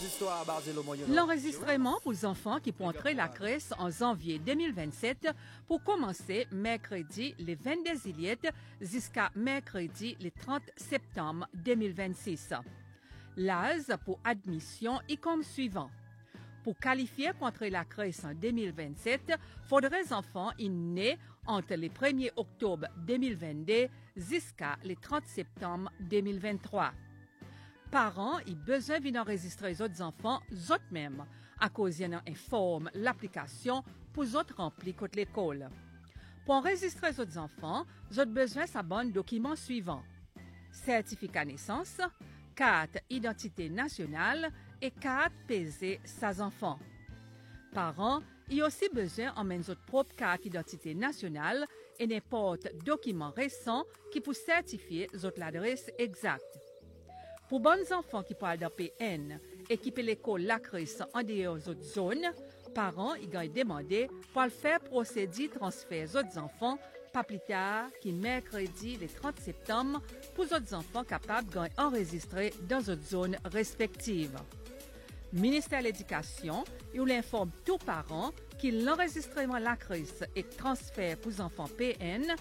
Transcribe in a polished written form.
L'enregistrement pour les enfants qui pourront entrer la crèche en janvier 2027 pour commencer mercredi le 22 juillet jusqu'à mercredi le 30 septembre 2026. L'âge pour admission est comme suivant. Pour qualifier pour entrer la crèche en 2027, faudrait les enfants nés entre le 1er octobre 2022 jusqu'à le 30 septembre 2023. Parents ont besoin d'enregistrer les autres enfants eux-mêmes à cause qu'ils informent l'application pour les autres remplir contre l'école. Pour enregistrer les autres enfants, ils ont besoin de bon documents suivants: certificat naissance, carte identité nationale et carte PZ sans enfants. Parents ont aussi besoin d'emmener votre propre carte d'identité nationale et n'importe document récent qui peut certifier votre adresse exacte. Pour bons enfants qui parlent d'un PN et qui peuvent l'école la crèche en dehors des autres zones, parents ont demandé pour faire procéder transfert des autres enfants pas plus tard que mercredi le 30 septembre pour les autres enfants capables d'enregistrer dans les autres zones respectives. Ministère de l'Éducation, il informe tous parents que l'enregistrement de la crèche et transfert pour les enfants PN